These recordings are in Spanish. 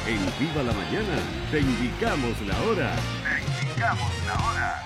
En Viva la Mañana te indicamos la hora. Te indicamos la hora.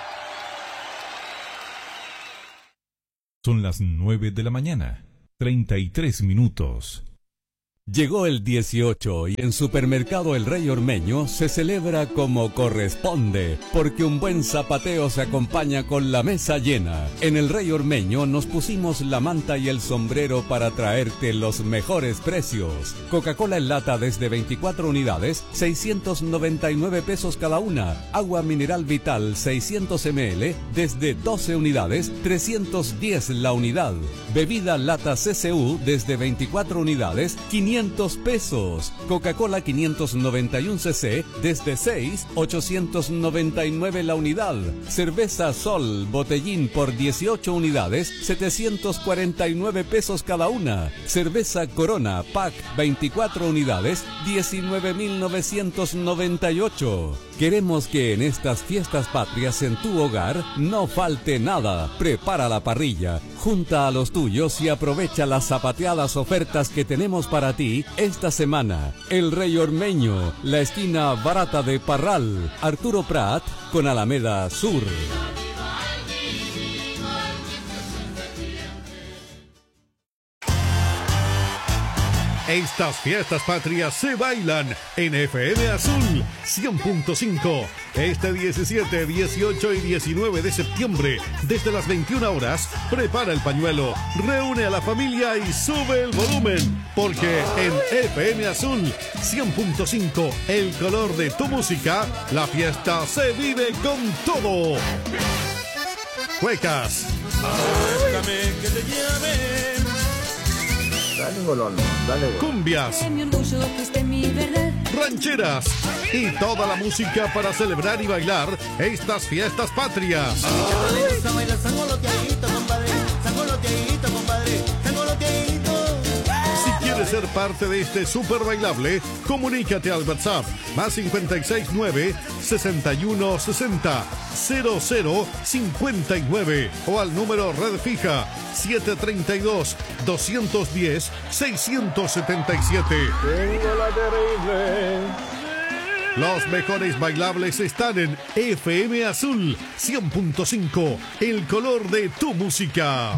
Son las 9 de la mañana, 33 minutos. Llegó el 18 y en Supermercado El Rey Ormeño se celebra como corresponde, porque un buen zapateo se acompaña con la mesa llena. En El Rey Ormeño nos pusimos la manta y el sombrero para traerte los mejores precios. Coca-Cola en lata desde 24 unidades, 699 pesos cada una. Agua mineral vital 600 ml desde 12 unidades, 310 la unidad. Bebida lata CCU desde 24 unidades, 500 pesos. Coca-Cola 591 cc desde 6, 899 la unidad. Cerveza Sol botellín por 18 unidades, 749 pesos cada una. Cerveza Corona pack 24 unidades, 19.998. Queremos que en estas fiestas patrias en tu hogar no falte nada. Prepara la parrilla, junta a los tuyos y aprovecha las zapateadas ofertas que tenemos para ti esta semana. El Rey Ormeño, la esquina barata de Parral, Arturo Prat con Alameda Sur. Estas fiestas patrias se bailan en FM Azul 100.5 este 17, 18 y 19 de septiembre desde las 21 horas. Prepara el pañuelo, reúne a la familia y sube el volumen, porque en FM Azul 100.5, el color de tu música, la fiesta se vive con todo. Cuecas, Déjame que te llame. Dale, Gololo, dale. Cumbias, Mi orgullo, fuiste mi verdad. rancheras y toda la música para celebrar y bailar estas fiestas patrias. Vamos a bailar sangoloteadito, compadre. Sangoloteadito, compadre. Sangoloteadito. Si quieres ser parte de este super bailable, comunícate al WhatsApp más 569 61 60 0059 o al número red fija 732 210 677. Tengo la terrible. Los mejores bailables están en FM Azul 100.5, el color de tu música.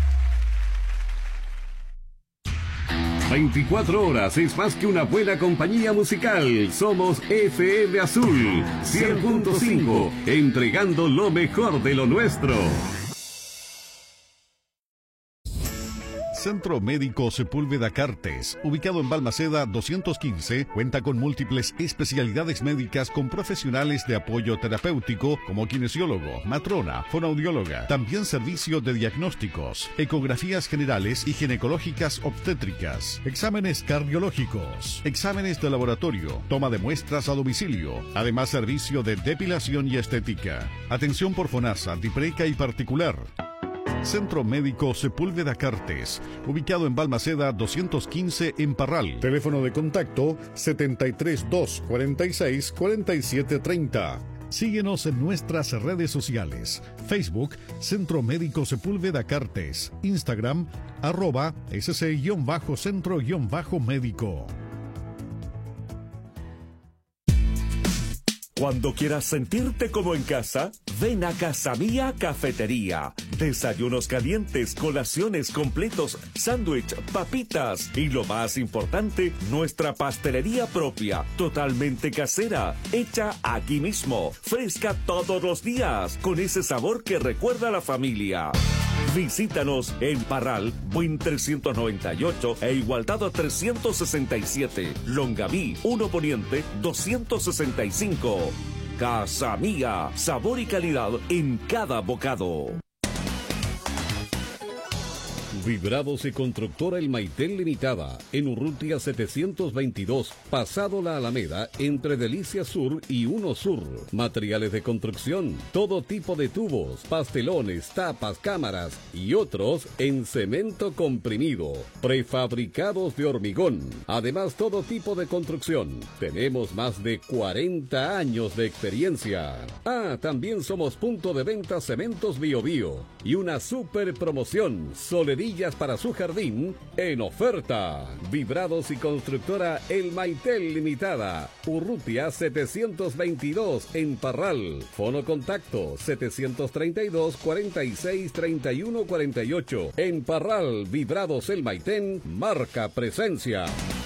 24 horas es más que una buena compañía musical. Somos FM Azul 100.5, entregando lo mejor de lo nuestro. Centro Médico Sepúlveda Cartes, ubicado en Balmaceda 215, cuenta con múltiples especialidades médicas con profesionales de apoyo terapéutico como kinesiólogo, matrona, fonoaudióloga, también servicio de diagnósticos, ecografías generales y ginecológicas obstétricas, exámenes cardiológicos, exámenes de laboratorio, toma de muestras a domicilio, además servicio de depilación y estética, atención por FONASA, DIPRECA y particular. Centro Médico Sepúlveda Cartes, ubicado en Balmaceda 215 en Parral. Teléfono de contacto 73 246 4730. Síguenos en nuestras redes sociales: Facebook, Centro Médico Sepúlveda Cartes, Instagram, @sc-centro-médico. Cuando quieras sentirte como en casa, ven a Casa Mía Cafetería. Desayunos calientes, colaciones completos, sándwich, papitas y lo más importante, nuestra pastelería propia, totalmente casera, hecha aquí mismo, fresca todos los días, con ese sabor que recuerda a la familia. Visítanos en Parral, Buin 398 e Igualdad 367, Longaví 1 Poniente 265. Casa Mía, sabor y calidad en cada bocado. Vibrados y Constructora El Maitel Limitada, en Urrutia 722, pasado la Alameda, entre Delicia Sur y Uno Sur. Materiales de construcción, todo tipo de tubos, pastelones, tapas, cámaras y otros en cemento comprimido. Prefabricados de hormigón. Además, todo tipo de construcción. Tenemos más de 40 años de experiencia. Ah, también somos punto de venta Cementos Bio Bio y una super promoción, solería maravillas para su jardín en oferta. Vibrados y constructora El Maitel Limitada. Urrutia 722 en Parral. Fono contacto 732 46 31 48. En Parral, Vibrados El Maitén marca presencia.